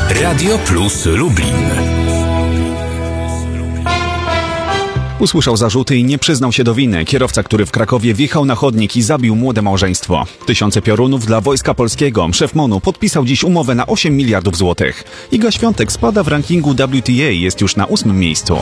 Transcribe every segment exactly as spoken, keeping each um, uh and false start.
Radio Plus Lublin. Usłyszał zarzuty i nie przyznał się do winy. Kierowca, który w Krakowie wjechał na chodnik i zabił młode małżeństwo. Tysiące piorunów dla Wojska Polskiego. Szef M O N-u podpisał dziś umowę na osiem miliardów złotych. Iga Świątek spada w rankingu W T A, jest już na ósmym miejscu.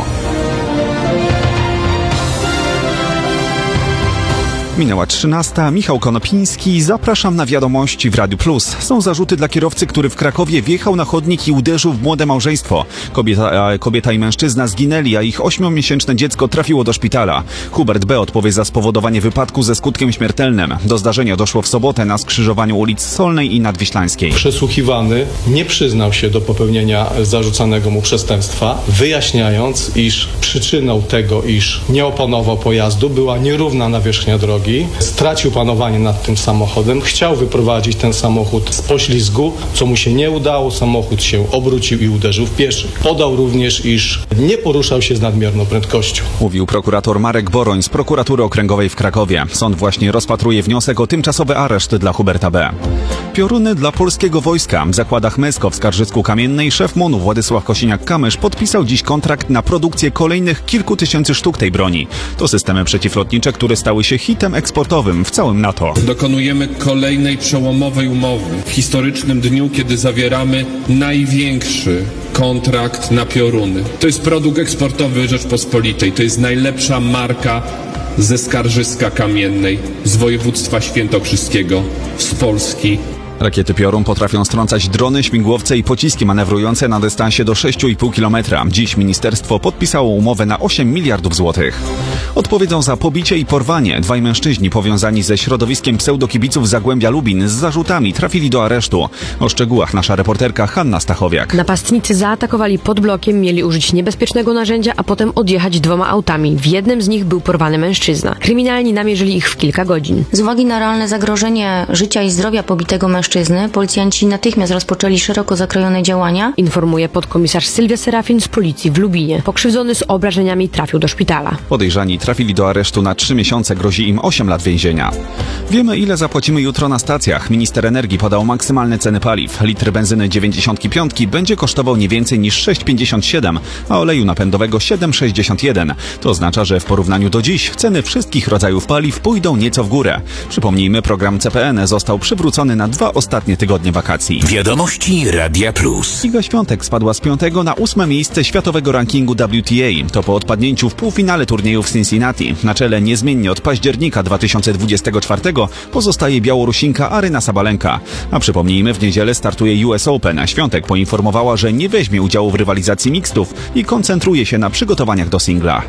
Minęła trzynasta. Michał Konopiński. Zapraszam na wiadomości w Radiu Plus. Są zarzuty dla kierowcy, który w Krakowie wjechał na chodnik i uderzył w młode małżeństwo. Kobieta, kobieta i mężczyzna zginęli, a ich ośmiomiesięczne dziecko trafiło do szpitala. Hubert B. odpowie za spowodowanie wypadku ze skutkiem śmiertelnym. Do zdarzenia doszło w sobotę na skrzyżowaniu ulic Solnej i Nadwiślańskiej. Przesłuchiwany nie przyznał się do popełnienia zarzucanego mu przestępstwa, wyjaśniając, iż przyczyną tego, iż nie opanował pojazdu, była nierówna nawierzchnia drogi. Stracił panowanie nad tym samochodem, chciał wyprowadzić ten samochód z poślizgu, co mu się nie udało, samochód się obrócił i uderzył w pieszych. Podał również, iż nie poruszał się z nadmierną prędkością. Mówił prokurator Marek Boroń z Prokuratury Okręgowej w Krakowie. Sąd właśnie rozpatruje wniosek o tymczasowy areszt dla Huberta B. Pioruny dla polskiego wojska. W zakładach Mesko w Skarżysku-Kamiennej szef M O N-u Władysław Kosiniak-Kamysz podpisał dziś kontrakt na produkcję kolejnych kilku tysięcy sztuk tej broni. To systemy przeciwlotnicze, które stały się hitem eksportowym w całym NATO. Dokonujemy kolejnej przełomowej umowy w historycznym dniu, kiedy zawieramy największy kontrakt na pioruny. To jest produkt eksportowy Rzeczpospolitej. To jest najlepsza marka ze Skarżyska Kamiennej, z województwa świętokrzyskiego, z Polski. Rakiety Piorun potrafią strącać drony, śmigłowce i pociski manewrujące na dystansie do sześć i pół kilometra. Dziś ministerstwo podpisało umowę na osiem miliardów złotych. Odpowiedzą za pobicie i porwanie. Dwaj mężczyźni powiązani ze środowiskiem pseudokibiców Zagłębia Lubin z zarzutami trafili do aresztu. O szczegółach nasza reporterka Hanna Stachowiak. Napastnicy zaatakowali pod blokiem, mieli użyć niebezpiecznego narzędzia, a potem odjechać dwoma autami. W jednym z nich był porwany mężczyzna. Kryminalni namierzyli ich w kilka godzin. Z uwagi na realne zagrożenie życia i zdrowia pobitego mężczyzny, policjanci natychmiast rozpoczęli szeroko zakrojone działania. Informuje podkomisarz Sylwia Serafin z policji w Lubinie. Pokrzywdzony z obrażeniami trafił do szpitala. Podejrzani trafili do aresztu na trzy miesiące, grozi im osiem lat więzienia. Wiemy, ile zapłacimy jutro na stacjach. Minister energii podał maksymalne ceny paliw. Litr benzyny dziewięćdziesiąt pięć będzie kosztował nie więcej niż sześć pięćdziesiąt siedem, a oleju napędowego siedem sześćdziesiąt jeden. To oznacza, że w porównaniu do dziś ceny wszystkich rodzajów paliw pójdą nieco w górę. Przypomnijmy, program C P N został przywrócony na dwa ostatnie tygodnie wakacji. Wiadomości Radia Plus. Iga Świątek spadła z piątego na ósme miejsce światowego rankingu W T A. To po odpadnięciu w półfinale turnieju w Cincinnati. Na czele niezmiennie od października dwa tysiące dwudziestego czwartego pozostaje Białorusinka Aryna Sabalenka. A przypomnijmy, w niedzielę startuje U S Open. Świątek poinformowała, że nie weźmie udziału w rywalizacji mixtów i koncentruje się na przygotowaniach do singla.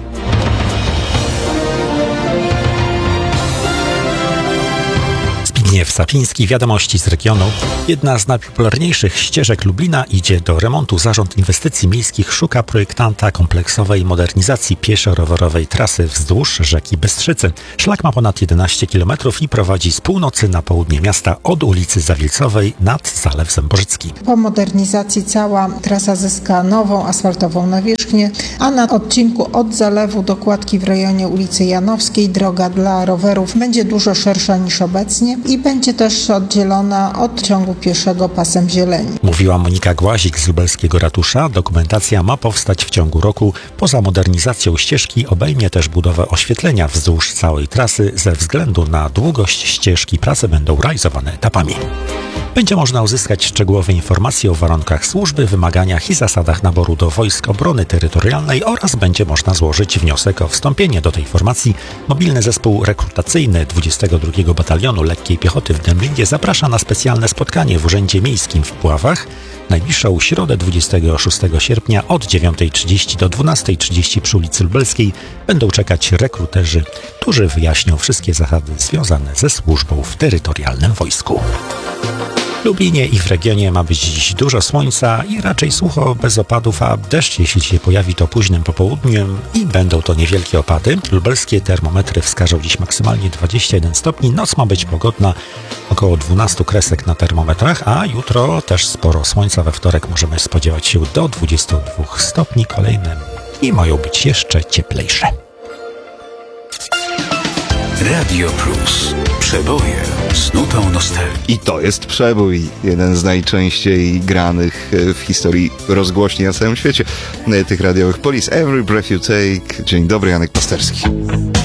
Zbigniew Sapiński, wiadomości z regionu. Jedna z najpopularniejszych ścieżek Lublina idzie do remontu. Zarząd Inwestycji Miejskich szuka projektanta kompleksowej modernizacji pieszo-rowerowej trasy wzdłuż rzeki Bystrzycy. Szlak ma ponad jedenaście kilometrów i prowadzi z północy na południe miasta od ulicy Zawilcowej nad Zalew Zemborzycki. Po modernizacji cała trasa zyska nową asfaltową nawierzchnię, a na odcinku od zalewu do kładki w rejonie ulicy Janowskiej droga dla rowerów będzie dużo szersza niż obecnie i będzie też oddzielona od ciągu pieszego pasem zieleni. Mówiła Monika Głazik z lubelskiego ratusza. Dokumentacja ma powstać w ciągu roku. Poza modernizacją ścieżki obejmie też budowę oświetlenia wzdłuż całej trasy. Ze względu na długość ścieżki prace będą realizowane etapami. Będzie można uzyskać szczegółowe informacje o warunkach służby, wymaganiach i zasadach naboru do Wojsk Obrony Terytorialnej oraz będzie można złożyć wniosek o wstąpienie do tej formacji. Mobilny Zespół Rekrutacyjny dwudziestego drugiego Batalionu Lekkiej Piechoty w Dęblinie zaprasza na specjalne spotkanie w Urzędzie Miejskim w Puławach. Najbliższą środę dwudziestego szóstego sierpnia od dziewiątej trzydzieści do dwunastej trzydzieści przy ulicy Lubelskiej będą czekać rekruterzy, którzy wyjaśnią wszystkie zasady związane ze służbą w terytorialnym wojsku. W Lublinie i w regionie ma być dziś dużo słońca i raczej sucho, bez opadów, a deszcz, jeśli się pojawi, to późnym popołudniem i będą to niewielkie opady. Lubelskie termometry wskażą dziś maksymalnie dwadzieścia jeden stopni. Noc ma być pogodna, około dwanaście kresek na termometrach, a jutro też sporo słońca. We wtorek możemy spodziewać się do dwudziestu dwóch stopni. Kolejne i mają być jeszcze cieplejsze. Radio Plus. Przeboje z nutą nostalgii. I to jest przebój, jeden z najczęściej granych w historii rozgłośni na całym świecie tych radiowych. Police, Every Breath You Take. Dzień dobry, Janek Pasterski.